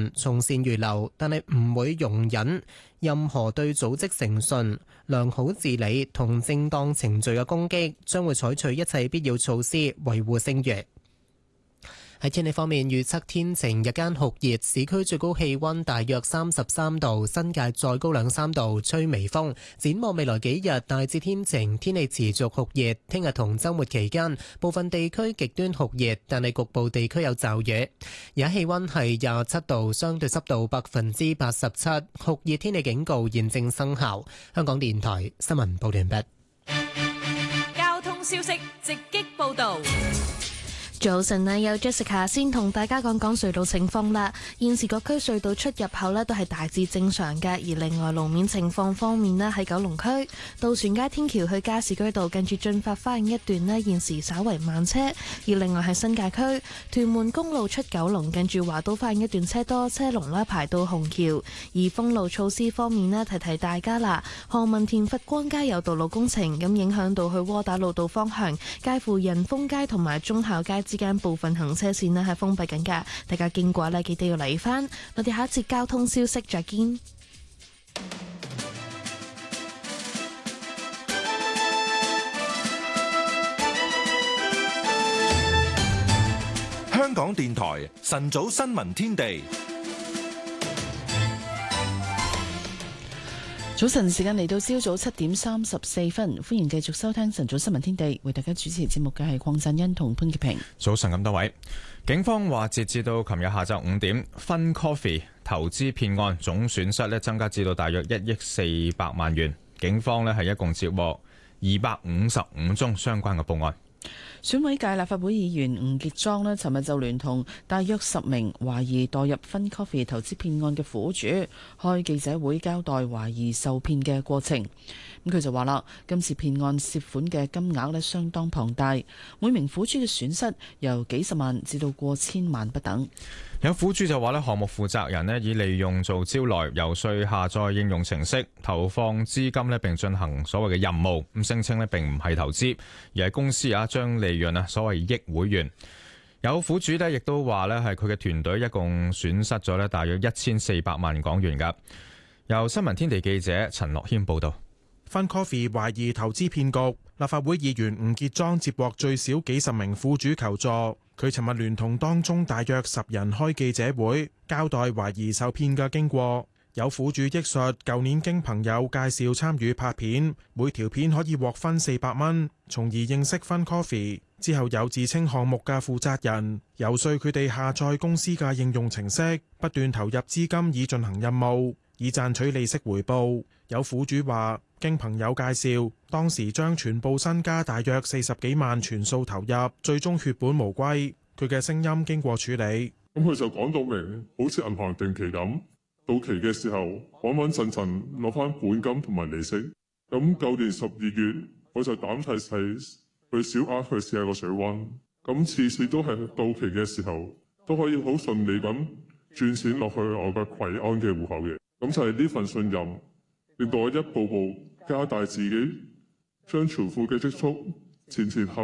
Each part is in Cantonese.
信，從善如流，但係唔會容忍任何對組織誠信、良好治理同正當程序嘅攻擊，將會採取一切必要措施維護聲譽。喺天氣方面，預測天晴，日間酷熱，市區最高氣溫大約33度，新界再高2-3度，吹微風。展望未來幾日，大致天晴，天氣持續酷熱。聽日同週末期間，部分地區極端酷熱，但係局部地區有驟雨。而家氣溫係27度，相對濕度87%，酷熱天氣警告現正生效。香港電台新聞報道完畢。 交通消息直擊報道。 早晨啊，有 Jessica 先同大家講講隧道情況啦。現時各區隧道出入口呢都係大致正常嘅，而另外路面情況方面呢，喺九龍區渡船街天橋去加士居道近住駿發花園一段呢，現時稍為慢車；而另外喺新界區屯門公路出九龍近住華都花園一段車多，車龍呢排到紅橋。而封路措施方面呢，提提大家啦，何文田佛光街有道路工程，咁影響到去窩打老道方向，介乎仁豐街同埋忠孝街之間部分行車線呢係封閉緊㗎，大家經過呢記得要留意返。我哋下一節交通消息再見。 香港電台晨早新聞天地。 早晨時間嚟到朝早7:34，歡迎繼續收聽晨早新聞天地，為大家主持節目嘅係鄺振欣同潘潔平。 早晨咁多位，警方話截至到琴日下晝5點，FunCoffee 投資騙案總損失增加至到大約1億400萬元。警方係一共接獲255宗相關嘅報案。 選委界立法會議員吳傑莊尋日就聯同大約10名懷疑墮入 FunCoffee 投資騙案嘅苦主開記者會，交代懷疑受騙嘅過程。咁佢就話啦，今次騙案涉款嘅金額相當龐大，每名苦主嘅損失由幾十萬至到過千萬不等。 有苦主就話項目負責人以利用做招來遊說下載應用程式，投放資金並進行所謂嘅任務，咁聲稱並唔係投資，而係公司將利潤所謂益會員。有苦主亦都話係佢嘅團隊一共損失咗大約1400萬港元㗎。由新聞天地記者陳樂謙報道。 FunCoffee 懷疑投資騙局，立法會議員吳傑莊接獲最少幾十名苦主求助。佢尋日聯同當中大約10人開記者會，交代懷疑受騙嘅經過。有苦主憶述，舊年經朋友介紹參與拍片，每條片可以獲分400蚊，從而認識 FunCoffee。之後有自稱項目嘅負責人遊說佢哋下載公司嘅應用程式，不斷投入資金以進行任務，以賺取利息回報。有苦主話，經朋友介紹，當時將全部身家大約40幾萬全數投入，最終血本無歸。佢嘅聲音經過處理， 咁佢就講到明，好似銀行定期咁，到期嘅時候穩穩陣陣攞翻本金同埋利息。咁舊年12月，我就膽細細去小額去試下個水溫，咁次次都係到期嘅時候都可以好順利咁轉錢落去我嘅葵安嘅戶口嘅。咁就係呢份信任，令到我一步步加大自己將存款嘅積蓄前後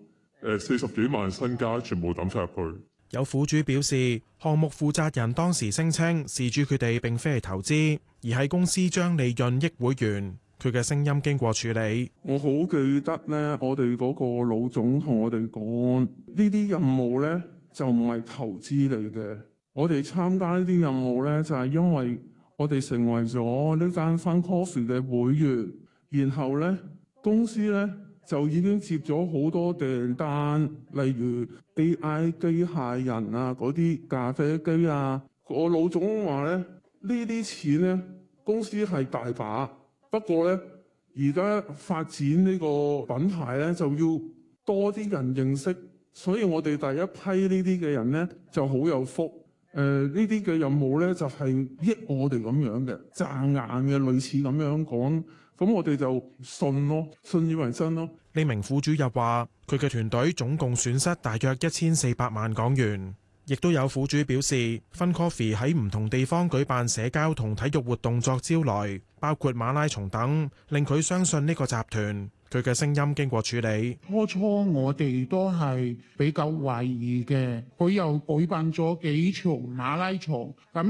40幾萬身家全部抌晒入去。 有苦主表示，項目負責人當時聲稱事主佢哋並非係投資，而係公司將利潤益會員。佢嘅聲音經過處理。 我好記得呢，我哋嗰個老總同我哋講，呢啲任務呢就唔係投資嚟嘅。我哋參加呢啲任務呢，就係因為我哋成為咗呢間 FunCoffee 嘅會員，然後呢公司呢就已經接咗好多訂單，例如 AI 機械人啊，嗰啲咖啡機啊。我老總話呢，呢啲錢呢公司係大把，不過呢而家發展呢個品牌呢就要多啲人認識，所以我哋第一批呢啲嘅人呢就好有福。呢啲嘅任務呢就係益我哋咁樣嘅，賺硬嘅，類似咁樣講。咁我哋就信咯，信以為真咯。 呢名苦主又話，佢嘅團隊總共損失大約1400萬港元。亦都有苦主表示，FunCoffee 喺唔同地方舉辦社交同體育活動作招來，包括馬拉松等，令佢相信呢個集團。佢嘅聲音經過處理。 初我哋都係比較懷疑嘅，佢又舉辦咗幾場馬拉松，咁